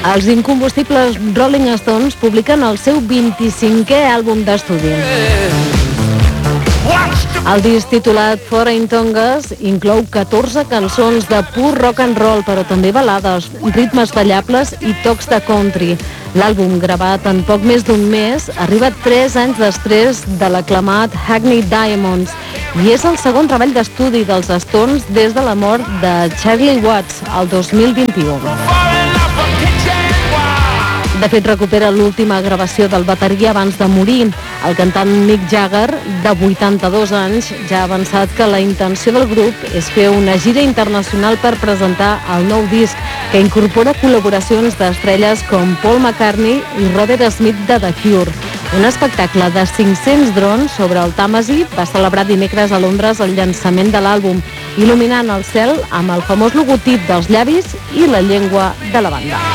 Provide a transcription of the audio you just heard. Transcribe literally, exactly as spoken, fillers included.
Els incombustibles Rolling Stones publiquen el seu vint-i-cinquè àlbum d'estudi. El disc titulat Foreign Tongues inclou catorze cançons de pur rock and roll, però també balades, ritmes ballables i tocs de country. L'àlbum, gravat en poc més d'un mes, arriba tres anys després de l'aclamat Hackney Diamonds i és el segon treball d'estudi dels Stones des de la mort de Charlie Watts el dos mil vint-i-u. De fet, recupera l'última gravació del bateria abans de morir. El cantant Mick Jagger, de vuitanta-dos anys, ja ha avançat que la intenció del grup és fer una gira internacional per presentar el nou disc, que incorpora col·laboracions d'estrelles com Paul McCartney i Robert Smith de The Cure. Un espectacle de cinc-cents drons sobre el Tàmesi va celebrar dimecres a Londres el llançament de l'àlbum, il·luminant el cel amb el famós logotip dels llavis i la llengua de la banda.